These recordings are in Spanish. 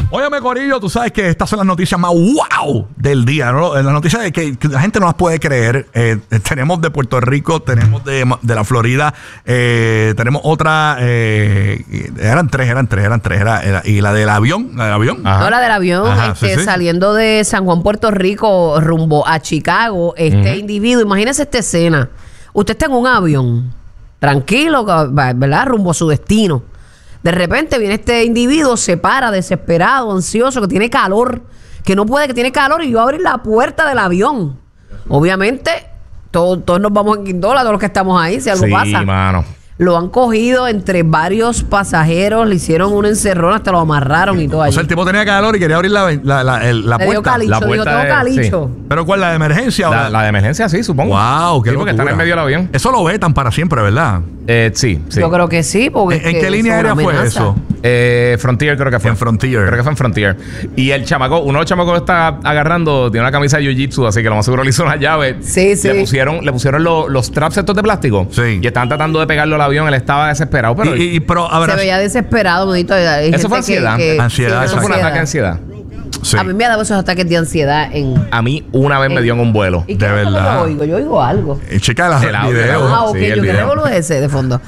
Óyeme, corillo, tú sabes que estas son las noticias más wow del día, ¿no? Las noticias de que la gente no las puede creer. Tenemos de Puerto Rico, tenemos de la Florida, tenemos otra. Eran tres. Y la del avión. Ajá. No, la del avión. Ajá, sí. Saliendo de San Juan, Puerto Rico, rumbo a Chicago, individuo, imagínese esta escena. Usted está en un avión, tranquilo, ¿verdad? Rumbo a su destino. De repente viene este individuo, se para, desesperado, ansioso, que tiene calor, que no puede, que tiene calor, y va a abrir la puerta del avión. Obviamente, todos nos vamos en guindola, todos los que estamos ahí, si algo pasa. Mano. Lo han cogido entre varios pasajeros, le hicieron un encerrón, hasta lo amarraron y todo allí. O sea, el tipo tenía calor y quería abrir la puerta. Calicho, la puerta tengo calicho. Sí. ¿Pero cuál? ¿La de emergencia? La de emergencia, sí, supongo. Wow, qué sí, porque están en medio del avión. Eso lo vetan para siempre, ¿verdad? Sí. Yo creo que sí, porque ¿En qué línea aérea fue eso? Frontier creo que fue. En Frontier. Creo que fue en Frontier. Y el chamaco, uno de los chamacos que está agarrando, tiene una camisa de jiu-jitsu, así que lo más seguro le hizo una llave. Sí. Le pusieron los traps estos de plástico. Sí. Y estaban tratando de pegarlo al avión. Él estaba desesperado. Pero se veía desesperado, bonito. Eso fue ansiedad. Ansiedad. Eso fue un ataque de ansiedad. Sí. A mí me ha dado esos ataques de ansiedad A mí una vez me dio en un vuelo. ¿Y de verdad. Yo oigo algo. Checa los videos. Ok, sí, yo quiero volver ese de fondo.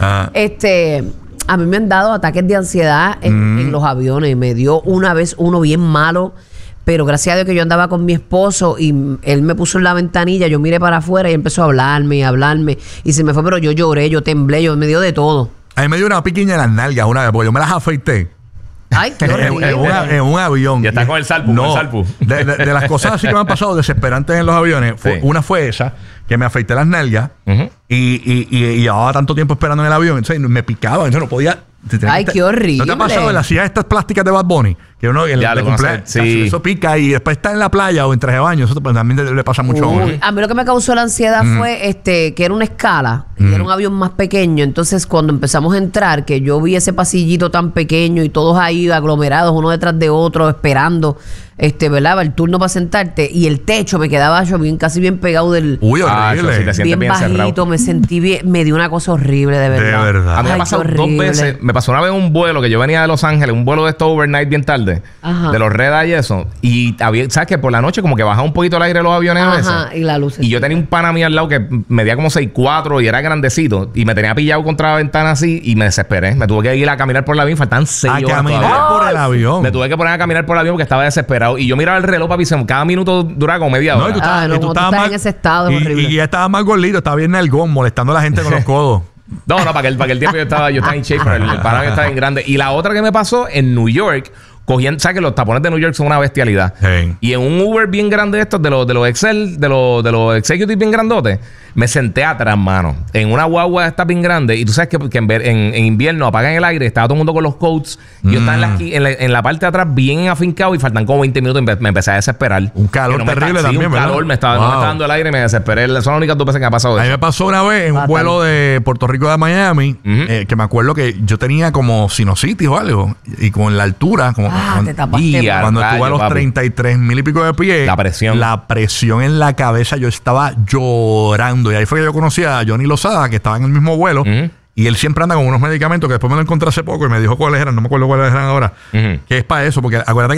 A mí me han dado ataques de ansiedad en los aviones. Me dio una vez uno bien malo. Pero gracias a Dios que yo andaba con mi esposo y él me puso en la ventanilla, yo miré para afuera y empezó a hablarme. Y se me fue, pero yo lloré, yo temblé, me dio de todo. A mí me dio una piquiña en las nalgas una vez, porque yo me las afeité. Ay, qué horrible. en un avión. Ya está con el salpu. No, con el salpu. De las cosas así que me han pasado desesperantes en los aviones, una fue esa, que me afeité las nalgas y llevaba tanto tiempo esperando en el avión, entonces me picaba, entonces no podía. Ay, qué horrible. ¿No te ha pasado en las sillas estas plásticas de Bad Bunny? Que uno en el cumpleaños, sí. Eso pica y después está en la playa o en traje de baño. Eso también le pasa mucho a uno. A mí lo que me causó la ansiedad fue que era una escala y era un avión más pequeño. Entonces, cuando empezamos a entrar, que yo vi ese pasillito tan pequeño y todos ahí aglomerados, uno detrás de otro, esperando, ¿verdad? El turno para sentarte, y el techo me quedaba yo casi bien pegado del. Uy, horrible. Eso sí, bien bajito, cerrado. Me sentí bien, me dio una cosa horrible, de verdad. De verdad. A mí me ha pasado 2 veces. Me pasó una vez un vuelo que yo venía de Los Ángeles, un vuelo de estos overnight bien tarde, de los Red Eye y eso. Y había, ¿sabes qué? Por la noche como que bajaba un poquito el aire de los aviones a veces. Y la luz. Y yo tenía un pana a mí al lado que medía como 6'4" y era grandecito. Y me tenía pillado contra la ventana así y me desesperé. Me tuve que ir a caminar por el avión. Faltan 6 horas. A caminar por el avión. Me tuve que poner a caminar por el avión porque estaba desesperado. Y yo miraba el reloj, papi, cada minuto duraba como media hora. No, y tú estabas en ese estado, es horrible. Y ya estaba más gordito, estaba bien nalgón, molestando a la gente con los codos. No, para que el tiempo yo estaba en shape, pero el pana estaba bien grande. Y la otra que me pasó en New York, ¿sabes que los tapones de New York son una bestialidad? Sí. Y en un Uber bien grande de estos, de los Excel, de los Executive bien grandotes, me senté atrás, mano, en una guagua esta bien grande. Y tú sabes que en invierno apagan el aire, estaba todo el mundo con los coats. Y yo estaba en la parte de atrás bien afincado y faltan como 20 minutos y me empecé a desesperar. Un calor terrible también, un ¿verdad? Calor, no me estaba dando el aire y me desesperé. Son las únicas 2 veces que me ha pasado eso. A mí me pasó una vez en un vuelo de Puerto Rico a Miami, que me acuerdo que yo tenía como sinusitis o algo. Y con la altura, como te tapaste. Cuando estuve a los 33,000 y pico de pie, la presión en la cabeza, yo estaba llorando. Y ahí fue que yo conocí a Johnny Lozada, que estaba en el mismo vuelo. Y él siempre anda con unos medicamentos que después me lo encontré hace poco y me dijo cuáles eran. No me acuerdo cuáles eran ahora. Que es para eso. Porque acuérdate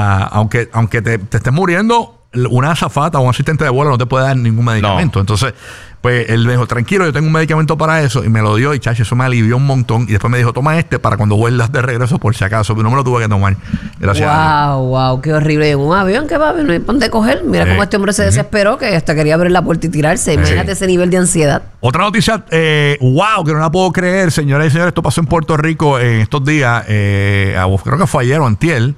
que aunque te estés muriendo, una azafata o un asistente de vuelo no te puede dar ningún medicamento. No. Entonces, pues él me dijo, tranquilo, yo tengo un medicamento para eso. Y me lo dio y, chacho, eso me alivió un montón. Y después me dijo, toma este para cuando vuelvas de regreso por si acaso. Pero no me lo tuve que tomar. Gracias a Dios. Wow, qué horrible. En un avión que va, no hay dónde coger. Mira cómo este hombre se desesperó, que hasta quería abrir la puerta y tirarse. Imagínate ese nivel de ansiedad. Otra noticia, que no la puedo creer, señoras y señores. Esto pasó en Puerto Rico en estos días. Creo que fue ayer o antier.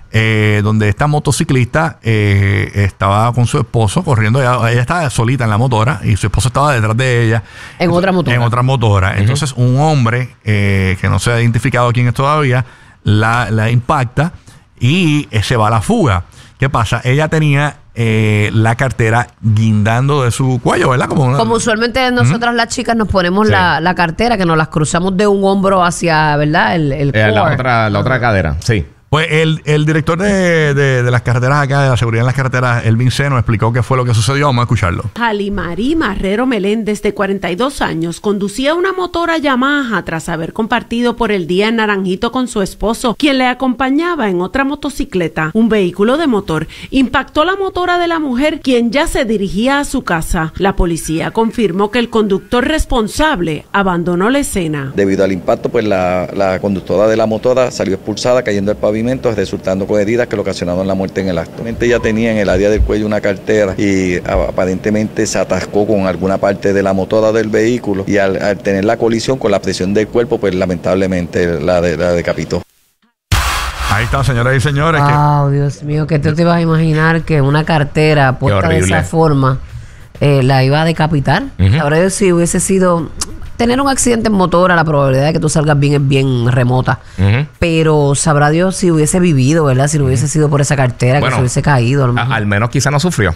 Donde esta motociclista estaba con su esposo corriendo. Ella estaba solita en la motora y su esposo estaba detrás de ella. En otra motora. Entonces, un hombre que no se ha identificado quién es todavía, la impacta y se va a la fuga. ¿Qué pasa? Ella tenía la cartera guindando de su cuello, ¿verdad? Como usualmente nosotras las chicas nos ponemos la cartera, que nos las cruzamos de un hombro hacia, ¿verdad? El core. La otra cadera, sí. Pues el director de las carreteras acá, de la seguridad en las carreteras, Elvin Seno, explicó qué fue lo que sucedió. Vamos a escucharlo. Jalimarí Marrero Meléndez, de 42 años, conducía una motora Yamaha tras haber compartido por el día en Naranjito con su esposo, quien le acompañaba en otra motocicleta. Un vehículo de motor impactó la motora de la mujer, quien ya se dirigía a su casa. La policía confirmó que el conductor responsable abandonó la escena. Debido al impacto, pues la conductora de la motora salió expulsada, cayendo al pavimento, resultando con heridas que le ocasionaron la muerte en el acto. Ella tenía en el área del cuello una cartera y aparentemente se atascó con alguna parte de la motora del vehículo, y al tener la colisión con la presión del cuerpo, pues lamentablemente la decapitó. Ahí está, señoras y señores. Dios mío, que tú te vas a imaginar que una cartera puesta de esa forma la iba a decapitar. Ahora, si hubiese sido... Tener un accidente en motora, la probabilidad de que tú salgas bien es bien remota. Pero sabrá Dios si hubiese vivido, ¿verdad? Si no hubiese sido por esa cartera, que se hubiese caído. Al menos quizá no sufrió.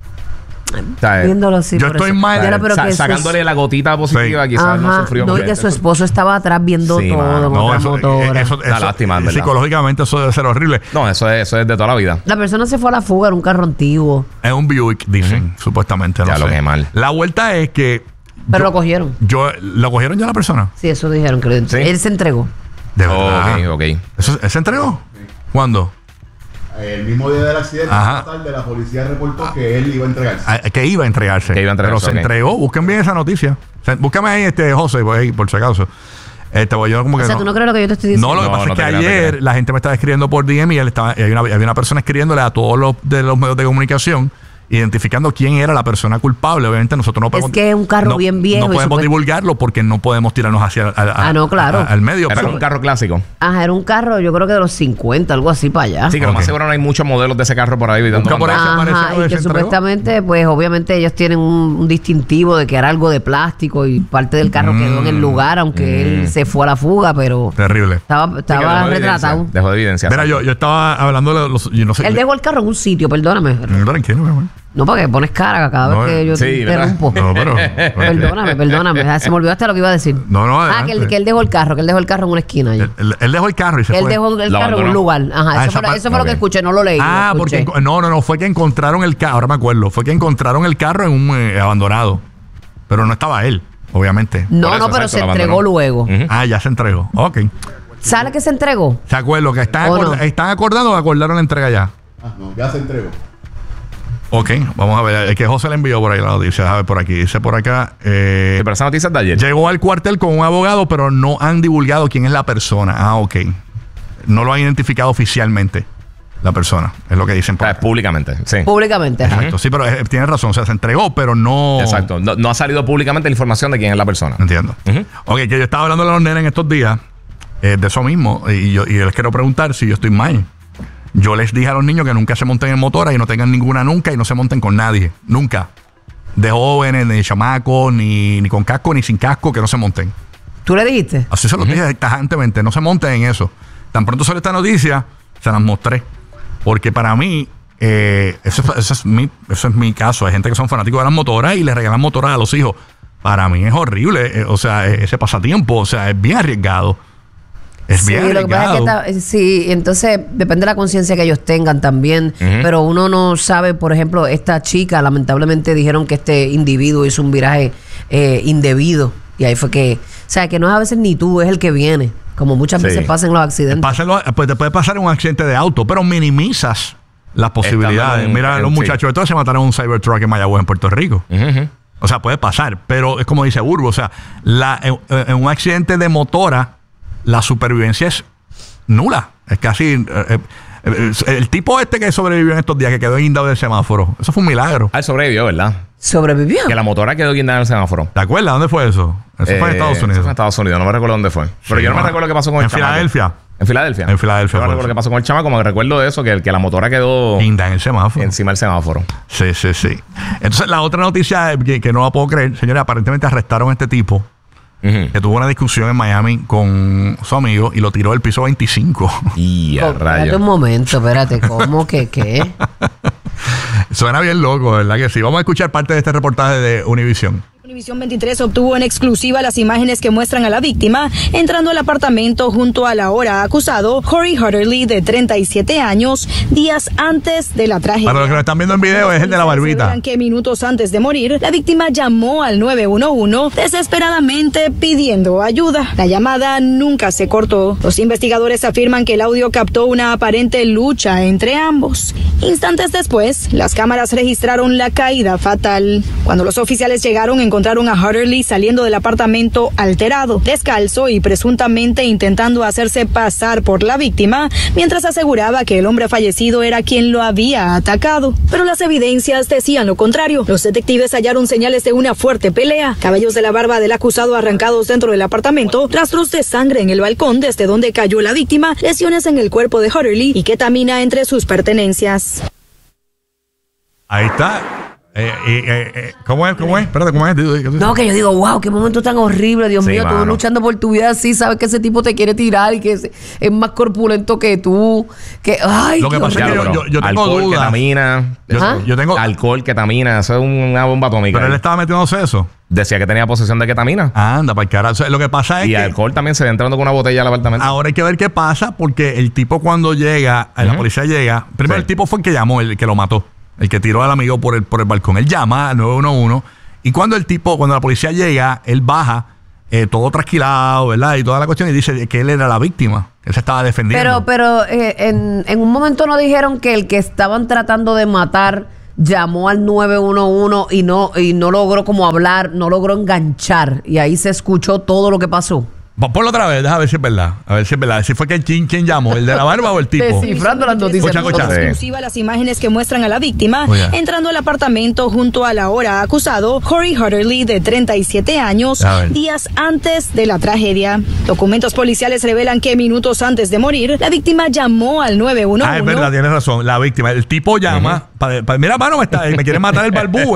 Viéndolo así. Yo estoy mal. Sacándole la gotita positiva, quizás no sufrió. No, y que su esposo estaba atrás viendo todo. No, eso lástima, psicológicamente eso debe ser horrible. No, eso es de toda la vida. La persona se fue a la fuga en un carro antiguo. Es un Buick, dicen, supuestamente. Ya lo que es mal. La vuelta es que... Pero lo cogieron. ¿Lo cogieron ya la persona? Sí, eso dijeron. Que él se entregó. De verdad. Ok. ¿Él se entregó? Sí. ¿Cuándo? El mismo día del accidente, más tarde, la policía reportó que él iba a entregarse. Que iba a entregarse. Pero se entregó. Busquen bien esa noticia. Búscame ahí, José, por si acaso. Yo como que ¿tú no crees lo que yo te estoy diciendo? No, lo que pasa es que ayer la gente me estaba escribiendo por DM y había una persona escribiéndole a todos los medios de comunicación, identificando quién era la persona culpable. Obviamente nosotros no podemos... Es que es un carro bien viejo. No podemos divulgarlo porque no podemos tirarnos hacia al medio. Era un carro clásico. Era un carro, yo creo que de los 50, algo así para allá. Sí, que lo más seguro no hay muchos modelos de ese carro por ahí. Y que supuestamente, pues obviamente ellos tienen un distintivo de que era algo de plástico y parte del carro quedó en el lugar, aunque él se fue a la fuga, pero... Terrible. Estaba retratado. Dejó de evidencia. Mira, yo estaba hablando de los... Yo no sé, él dejó el carro en un sitio, perdóname. Tranquilo, mi amor. No, porque pones cara cada vez que yo te interrumpo. No, pero... Perdóname. Se me olvidó hasta lo que iba a decir. No. Que él dejó el carro. Que él dejó el carro en una esquina allí. Él dejó el carro y se fue. Él dejó el carro en un lugar. Eso fue lo que escuché. No lo leí. Porque... No. Fue que encontraron el carro. Ahora me acuerdo. Fue que encontraron el carro en un abandonado. Pero no estaba él, obviamente. Pero se entregó luego. Ya se entregó. Ok. ¿Sale que se entregó? ¿Se acuerdo? Que están acordando o acordaron la entrega ya. No, ya se entregó. Ok, vamos a ver. Es que José le envió por ahí la noticia. A ver, por aquí. Dice por acá. Pero esa noticia es de ayer. Llegó al cuartel con un abogado, pero no han divulgado quién es la persona. Ok. No lo han identificado oficialmente la persona. Es lo que dicen. Públicamente, sí. Públicamente. Exacto. Sí, pero tiene razón. O sea, se entregó, pero no... Exacto. No ha salido públicamente la información de quién es la persona. Entiendo. Ok, que yo estaba hablando de los nenes en estos días de eso mismo. Y les quiero preguntar si yo estoy mal. Yo les dije a los niños que nunca se monten en motora y no tengan ninguna nunca y no se monten con nadie. Nunca. De jóvenes, ni de chamacos, ni con casco, ni sin casco, que no se monten. ¿Tú le dijiste? Así se lo dije tajantemente. No se monten en eso. Tan pronto salió esta noticia, se las mostré. Porque para mí, eso es mi caso. Hay gente que son fanáticos de las motoras y les regalan motoras a los hijos. Para mí es horrible. Ese pasatiempo, es bien arriesgado. Es bien arriesgado. Lo que pasa es que entonces depende de la conciencia que ellos tengan también. Pero uno no sabe, por ejemplo, esta chica, lamentablemente dijeron que este individuo hizo un viraje indebido. Y ahí fue que, que no es a veces ni tú, es el que viene. Como muchas veces pasa en los accidentes. Pues te puede pasar un accidente de auto, pero minimizas las posibilidades. Mira, los muchachos de todos se mataron en un Cybertruck en Mayagüez, en Puerto Rico. O sea, puede pasar, pero es como dice Burbo, en un accidente de motora, la supervivencia es nula. Es casi... el tipo que sobrevivió en estos días, que quedó guindado del semáforo, eso fue un milagro. Él sobrevivió, ¿verdad? ¿Sobrevivió? Que la motora quedó guindada en el semáforo. ¿Te acuerdas? ¿Dónde fue eso? Eso fue en Estados Unidos. Eso fue en Estados Unidos, no me recuerdo dónde fue. Pero yo no me recuerdo qué pasó con el chamaco. ¿En Filadelfia? En Filadelfia. Yo no recuerdo qué pasó con el chamaco, como que recuerdo de eso, que la motora quedó guindada en el semáforo. Encima del semáforo. Sí. Entonces, la otra noticia que no la puedo creer, señores, aparentemente arrestaron a este tipo. Que tuvo una discusión en Miami con su amigo y lo tiró del piso 25. Espérate un momento, espérate, ¿cómo que qué? Suena bien loco, ¿verdad que sí? Vamos a escuchar parte de este reportaje de Univision. Univisión 23 obtuvo en exclusiva las imágenes que muestran a la víctima entrando al apartamento junto al ahora acusado Corey Hutterly, de 37 años, días antes de la tragedia. Para los que lo están viendo en video, es el de la barbita. Que minutos antes de morir, la víctima llamó al 911 desesperadamente pidiendo ayuda. La llamada nunca se cortó. Los investigadores afirman que el audio captó una aparente lucha entre ambos. Instantes después, las cámaras registraron la caída fatal. Cuando los oficiales llegaron, encontraron a Hutterly saliendo del apartamento alterado, descalzo y presuntamente intentando hacerse pasar por la víctima, mientras aseguraba que el hombre fallecido era quien lo había atacado. Pero las evidencias decían lo contrario. Los detectives hallaron señales de una fuerte pelea, cabellos de la barba del acusado arrancados dentro del apartamento, rastros de sangre en el balcón desde donde cayó la víctima, lesiones en el cuerpo de Hutterly y ketamina entre sus pertenencias. Ahí está. ¿Cómo es? Espérate, ¿cómo es? No, que yo digo, wow, qué momento tan horrible, Dios mío, tú luchando por tu vida así, sabes que ese tipo te quiere tirar y que es más corpulento que tú. Ay, lo que pasa es que yo tengo alcohol, dudas. Ketamina. Yo tengo alcohol, ketamina, eso es una bomba atómica. Pero él estaba metiéndose eso. Decía que tenía posesión de ketamina. Anda, para el carajo. O sea, lo que pasa es y que alcohol también se ve entrando con una botella al apartamento. Ahora hay que ver qué pasa, porque el tipo cuando llega, la policía llega. Primero el tipo fue el que llamó, el que lo mató. El que tiró al amigo por el balcón. Él llama al 911 y cuando la policía llega, él baja todo trasquilado, ¿verdad? Y toda la cuestión y dice que él era la víctima. Él se estaba defendiendo. Pero en un momento no dijeron que el que estaban tratando de matar llamó al 911 y no logró como hablar, no logró enganchar. Y ahí se escuchó todo lo que pasó. Ponlo otra vez, déjame ver si es verdad. A ver si es verdad. Si fue que quién llamó, el de la barba o el tipo. Descifrando las noticias. Escucha. Exclusiva las imágenes que muestran a la víctima entrando al apartamento junto al ahora acusado Corey Hutterly, de 37 años, días antes de la tragedia. Documentos policiales revelan que minutos antes de morir, la víctima llamó al 911. Es verdad, tienes razón. La víctima, el tipo llama. Mira, mano, me quiere matar el barbú.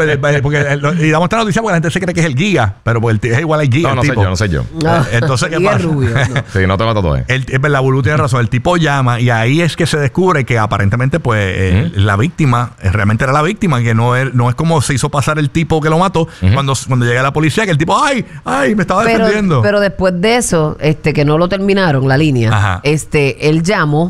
Y damos esta noticia porque la gente se cree que es el guía, pero porque es igual al guía. No sé yo. Entonces, ¿qué pasa? Rubio, no. Sí, no te mato todo. Es verdad, Bulú tiene razón. El tipo llama y ahí es que se descubre que aparentemente la víctima realmente era la víctima, que no es como se hizo pasar el tipo que lo mató cuando llega la policía, que el tipo, ay, me estaba defendiendo. Pero después de eso, que no lo terminaron la línea, él llamó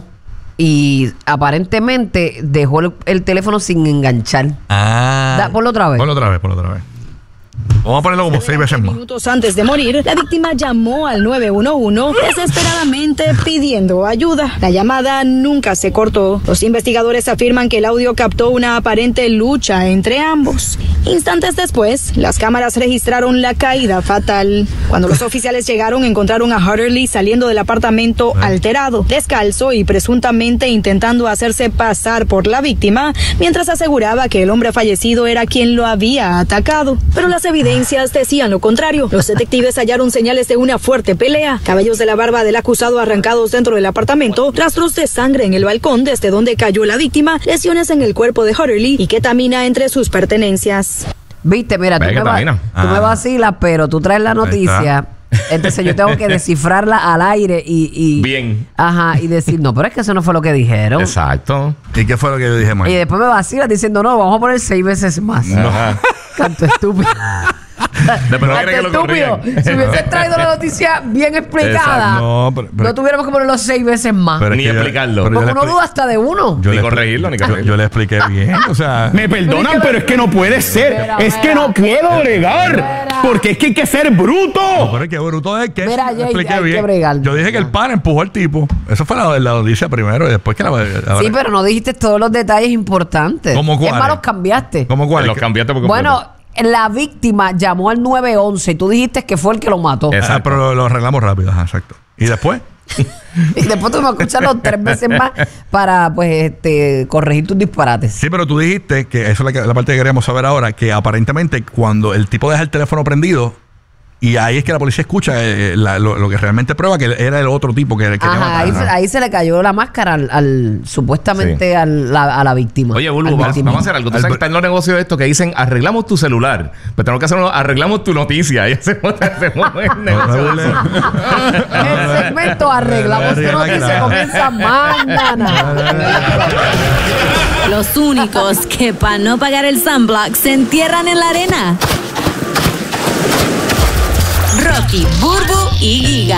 y aparentemente dejó el teléfono sin enganchar. Ponlo otra vez. Ponlo otra vez. Vamos a ponerlo como 6 veces más. Minutos antes de morir, la víctima llamó al 911 desesperadamente pidiendo ayuda. La llamada nunca se cortó. Los investigadores afirman que el audio captó una aparente lucha entre ambos. Instantes después, las cámaras registraron la caída fatal. Cuando los oficiales llegaron, encontraron a Hutterly saliendo del apartamento alterado, descalzo y presuntamente intentando hacerse pasar por la víctima, mientras aseguraba que el hombre fallecido era quien lo había atacado. Pero las evidencias decían lo contrario. Los detectives hallaron señales de una fuerte pelea, cabellos de la barba del acusado arrancados dentro del apartamento, rastros de sangre en el balcón desde donde cayó la víctima, lesiones en el cuerpo de Hutterly y ketamina entre sus pertenencias. Viste, mira, tú me vacilas, pero tú traes la noticia. Entonces yo tengo que descifrarla al aire y bien. Y decir, no, pero es que eso no fue lo que dijeron. Exacto. ¿Y qué fue lo que yo dije, Mike? Y después me vacilas diciendo, no, vamos a poner 6 veces más. Canto estúpido. Estúpido. Si hubieses traído la noticia bien explicada, no tuviéramos que ponerlo 6 veces más. Ni explicarlo. Porque uno duda hasta de uno. Ni corregirlo, ni corregirlo. Yo le expliqué bien. O sea, me perdonan, pero es que no puede ser. Es que no puedo bregar. Porque es que hay que ser bruto. Pero es que bruto es que expliqué bien. Yo dije que el pan empujó al tipo. Eso fue la noticia primero y después que sí, pero no dijiste todos los detalles importantes. ¿Cómo cuáles? Es más, los cambiaste. ¿Cómo cuáles? Los cambiaste porque la víctima llamó al 911 y tú dijiste que fue el que lo mató. Pero lo arreglamos rápido. Exacto. ¿Y después? Y después tú me escucharlo 3 veces más para corregir tus disparates. Sí, pero tú dijiste que eso es la parte que queríamos saber ahora, que aparentemente cuando el tipo deja el teléfono prendido, y ahí es que la policía escucha lo que realmente prueba que era el otro tipo que quería matar. Ahí se le cayó la máscara supuestamente a la víctima. Oye, Bulbo, vamos a hacer algo. Tú sabes que está en los negocios de esto que dicen arreglamos tu celular, pero tenemos que hacer arreglamos tu noticia. Y hacemos el negocio. El segmento arreglamos tu noticia comienza mañana. Los únicos que para no pagar el sunblock se entierran en la arena. Rocky, Burbu y Giga.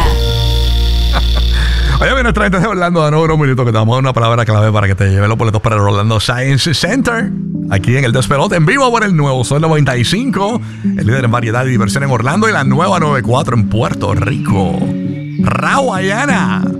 Oye, nuestra gente de Orlando, danos unos minutos que te vamos a dar una palabra clave para que te lleve los boletos para el Orlando Science Center. Aquí en el Despelote, en vivo por el nuevo Sol 95, el líder en variedad y diversión en Orlando y la nueva 94 en Puerto Rico. Rawayana.